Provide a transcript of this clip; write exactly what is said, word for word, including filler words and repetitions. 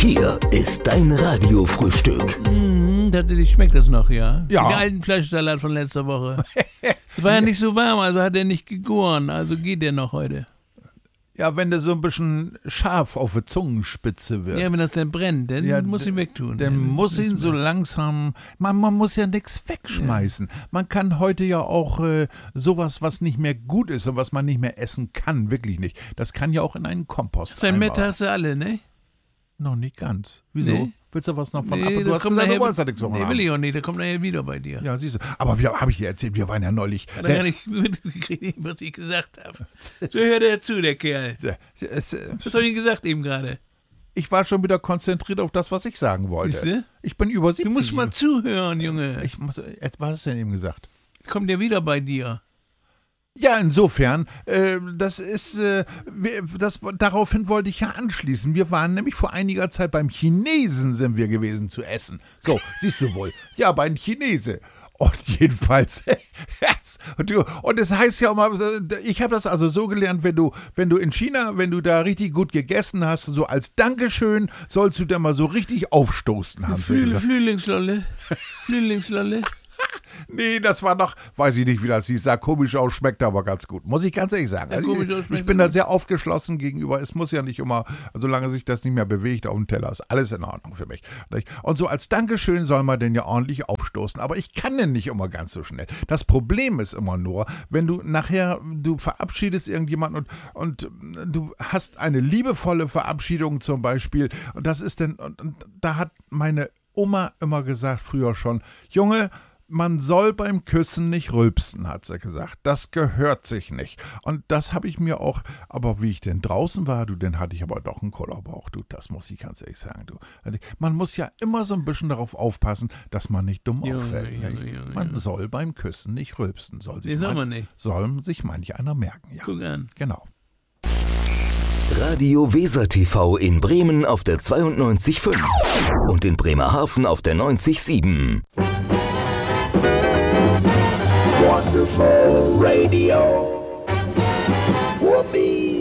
Hier ist dein Radiofrühstück. Mm, das schmeckt das noch, ja? Ja. Den alten Fleischsalat von letzter Woche. Es war ja nicht so warm, also hat er nicht gegoren. Also geht der noch heute. Ja, wenn der so ein bisschen scharf auf der Zungenspitze wird. Ja, wenn das dann brennt, dann Ja, muss ihn wegtun. Dann muss ihn so langsam, man, man muss ja nichts wegschmeißen. Ja. Man kann heute ja auch äh, sowas, was nicht mehr gut ist und was man nicht mehr essen kann, wirklich nicht. Das kann ja auch in einen Kompost. Sein Mett hast du alle, ne? Noch nicht ganz. Wieso? Nee. Willst du was noch von Nee, ab? Du das hast kommt gesagt, nachher- du wolltest ja nichts von Nee, haben. will ich auch nicht, der kommt nachher wieder bei dir. Ja, siehst du. Aber wir, habe ich dir erzählt, wir waren ja neulich. Hat er gar nicht mitgekriegt, was ich gesagt habe. So hört er zu, der Kerl. Der, es, äh, Was habe ich gesagt eben gerade? ich war schon wieder konzentriert auf das, was ich sagen wollte. Siehste? Ich bin über Du siebzig. musst mal zuhören, Junge. Ich muss, jetzt, was hast du denn eben gesagt? Kommt der wieder bei dir. Ja, insofern, äh, das ist, äh, wir- das, daraufhin wollte ich ja anschließen. Wir waren nämlich vor einiger Zeit beim Chinesen sind wir gewesen zu essen. So, siehst du wohl. Ja, beim Chinese. Und jedenfalls, und, du, und es heißt ja auch mal, ich habe das also so gelernt, wenn du, wenn du in China, wenn du da richtig gut gegessen hast, so als Dankeschön, sollst du da mal so richtig aufstoßen, haben sie Flü gesagt. Flühlingslolle. Flühlingslolle. Nee, das war noch, weiß ich nicht, wie das hieß, sah komisch aus, schmeckt aber ganz gut. Muss ich ganz ehrlich sagen. Ja, Also komisch ich, aus, schmeckt ich bin da gut. sehr aufgeschlossen gegenüber. Es muss ja nicht immer, solange sich das nicht mehr bewegt auf dem Teller, ist alles in Ordnung für mich. Und so als Dankeschön soll man denn ja ordentlich aufstoßen. Aber ich kann denn nicht immer ganz so schnell. Das Problem ist immer nur, wenn du nachher, du verabschiedest irgendjemanden und, und du hast eine liebevolle Verabschiedung zum Beispiel. Und das ist denn, und, und da hat meine Oma immer gesagt, früher schon, Junge, man soll beim Küssen nicht rülpsen, hat sie gesagt. Das gehört sich nicht. Und das habe ich mir auch, aber wie ich denn draußen war, du, dann hatte ich aber doch einen Kollerbauch, du, das muss ich ganz ehrlich sagen, du. Man muss ja immer so ein bisschen darauf aufpassen, dass man nicht dumm Junge, auffällt. Junge, Ja, Junge, man Junge. soll beim Küssen nicht rülpsen. Soll sich, Nee, soll man, man nicht. soll sich manch einer merken, ja. Guck an. Genau. Radio Weser T V in Bremen auf der zweiundneunzig Komma fünf und in Bremerhaven auf der neunzig Komma sieben. Wonderful Radio. Whoopee.